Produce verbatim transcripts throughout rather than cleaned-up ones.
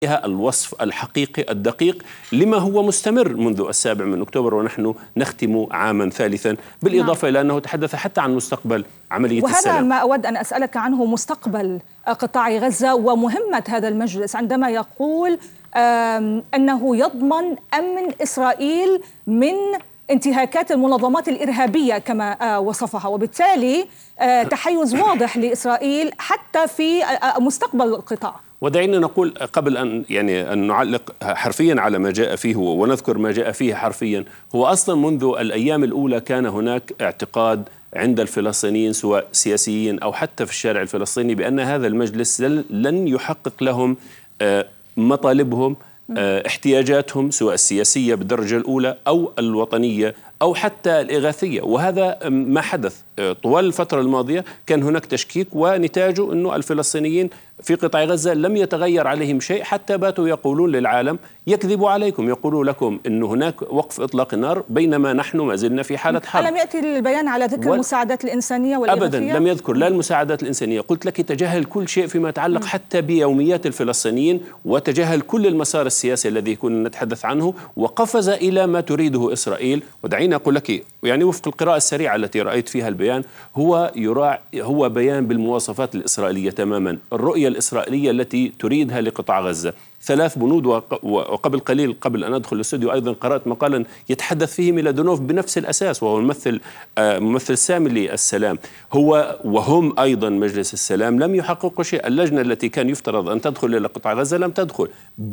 الوصف الحقيقي الدقيق لما هو مستمر منذ السابع من أكتوبر ونحن نختم عاما ثالثا، بالإضافة نعم. إلى أنه تحدث حتى عن مستقبل عملية وهذا السلام. وهذا ما أود أن أسألك عنه، مستقبل قطاع غزة ومهمة هذا المجلس عندما يقول أنه يضمن أمن إسرائيل من انتهاكات المنظمات الإرهابية كما وصفها، وبالتالي تحيز واضح لإسرائيل حتى في مستقبل القطاع. ودعينا نقول قبل أن يعني أن نعلق حرفيا على ما جاء فيه ونذكر ما جاء فيه حرفيا، هو أصلا منذ الأيام الأولى كان هناك اعتقاد عند الفلسطينيين سواء سياسيين أو حتى في الشارع الفلسطيني بأن هذا المجلس لن يحقق لهم مطالبهم، احتياجاتهم سواء السياسية بالدرجة الأولى أو الوطنية أو حتى الإغاثية. وهذا ما حدث طوال الفترة الماضية. كان هناك تشكيك ونتاجه أنه الفلسطينيين في قطاع غزة لم يتغير عليهم شيء، حتى باتوا يقولون للعالم يكذبوا عليكم، يقولوا لكم أن هناك وقف إطلاق النار بينما نحن ما زلنا في حالة حرب. ألم يأتي البيان على ذكر و... المساعدات الإنسانية والإغاثية؟ أبدا لم يذكر لا المساعدات الإنسانية. قلت لك تجاهل كل شيء فيما يتعلق حتى بيوميات الفلسطينيين، وتجاهل كل المسار السياسي الذي كنا نتحدث عنه، وقفز إلى ما تريده إسرائيل. ودعينا أقول لك يعني وفق القراءة السريعة التي رأيت فيها البيان، هو يراعي هو بيان بالمواصفات الإسرائيلية تماما، الرؤية الإسرائيلية التي تريدها لقطاع غزة. ثلاث بنود، وقبل قليل قبل أن أدخل الاستوديو أيضا قرأت مقالا يتحدث فيه ميلادونوف بنفس الأساس، وهو الممثل ممثل سامي للسلام. هو وهم أيضا مجلس السلام لم يحققوا شيء. اللجنة التي كان يفترض أن تدخل إلى قطاع غزة لم تدخل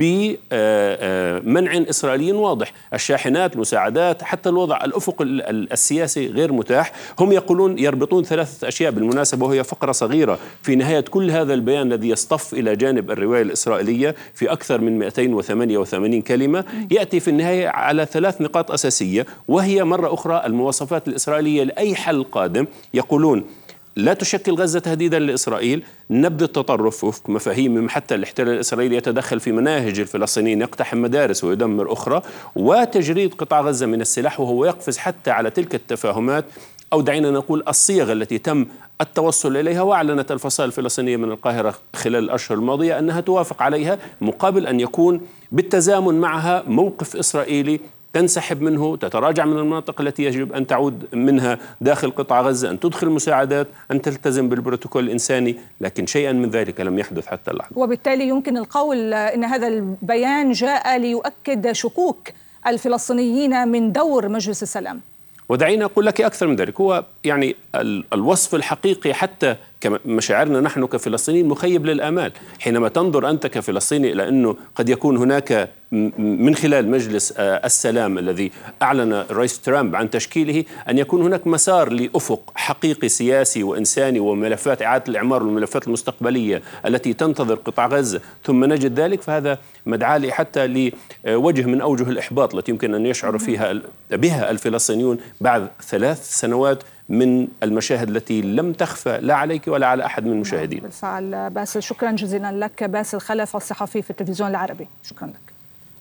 بمنع إسرائيلي واضح. الشاحنات، المساعدات، حتى الوضع الأفق السياسي غير متاح. هم يقولون يربطون ثلاثة أشياء بالمناسبة، وهي فقرة صغيرة في نهاية كل هذا البيان الذي يصطف إلى جانب الرواية الإسرائيلية في أكثر من مئتين وثمانية وثمانين كلمة، يأتي في النهاية على ثلاث نقاط أساسية، وهي مرة أخرى المواصفات الإسرائيلية لأي حل قادم. يقولون لا تشكل غزة تهديدا لإسرائيل، نبذ التطرف وفق مفاهيم حتى الاحتلال الإسرائيلي يتدخل في مناهج الفلسطينيين، يقتحم مدارس ويدمر أخرى، وتجريد قطاع غزة من السلاح، وهو يقفز حتى على تلك التفاهمات أو دعينا نقول الصيغ التي تم التوصل إليها. وأعلنت الفصائل الفلسطينية من القاهرة خلال الأشهر الماضية أنها توافق عليها، مقابل أن يكون بالتزامن معها موقف إسرائيلي تنسحب منه، تتراجع من المناطق التي يجب أن تعود منها داخل قطاع غزة، أن تدخل مساعدات، أن تلتزم بالبروتوكول الإنساني. لكن شيئا من ذلك لم يحدث حتى اللحظة. وبالتالي يمكن القول أن هذا البيان جاء ليؤكد شكوك الفلسطينيين من دور مجلس السلام. ودعينا أقول لك أكثر من ذلك، هو يعني الوصف الحقيقي حتى كمشاعرنا نحن كفلسطينيين مخيب للآمال. حينما تنظر أنت كفلسطيني إلى أنه قد يكون هناك من خلال مجلس السلام الذي أعلن الرئيس ترامب عن تشكيله أن يكون هناك مسار لأفق حقيقي سياسي وإنساني وملفات إعادة الإعمار والملفات المستقبلية التي تنتظر قطاع غزة، ثم نجد ذلك، فهذا مدعاة حتى لوجه من أوجه الإحباط التي يمكن أن يشعر فيها بها الفلسطينيون بعد ثلاث سنوات من المشاهد التي لم تخفى لا عليك ولا على أحد من المشاهدين. بالفعل باسل، شكرا جزيلا لك. باسل خلف، الصحفي في التلفزيون العربي، شكرا لك.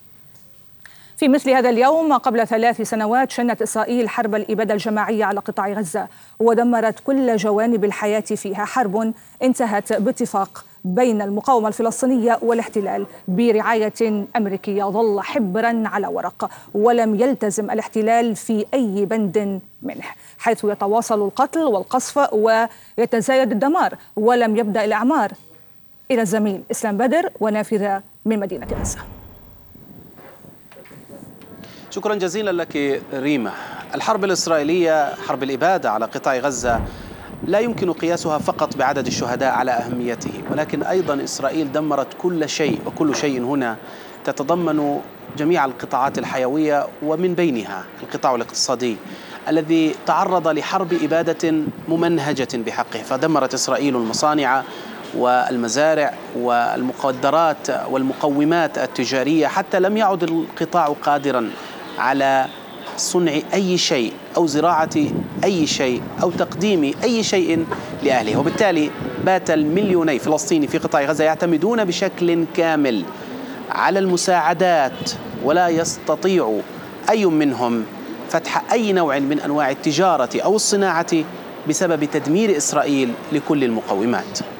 في مثل هذا اليوم قبل ثلاث سنوات شنت إسرائيل حرب الإبادة الجماعية على قطاع غزة ودمرت كل جوانب الحياة فيها، حرب انتهت باتفاق بين المقاومة الفلسطينية والاحتلال برعاية أمريكية ظل حبرا على ورق، ولم يلتزم الاحتلال في أي بند منه، حيث يتواصل القتل والقصف ويتزايد الدمار، ولم يبدأ الإعمار. إلى الزميل إسلام بدر ونافذة من مدينة غزة. شكرا جزيلا لك ريما. الحرب الإسرائيلية، حرب الإبادة على قطاع غزة، لا يمكن قياسها فقط بعدد الشهداء على أهميته، ولكن أيضا إسرائيل دمرت كل شيء، وكل شيء هنا تتضمن جميع القطاعات الحيوية، ومن بينها القطاع الاقتصادي الذي تعرض لحرب إبادة ممنهجة بحقه. فدمرت إسرائيل المصانع والمزارع والمقدرات والمقومات التجارية، حتى لم يعد القطاع قادرا على صنع أي شيء أو زراعة أي شيء أو تقديم أي شيء لأهله. وبالتالي بات المليوني فلسطيني في قطاع غزة يعتمدون بشكل كامل على المساعدات، ولا يستطيع أي منهم فتح أي نوع من أنواع التجارة أو الصناعة بسبب تدمير إسرائيل لكل المقومات.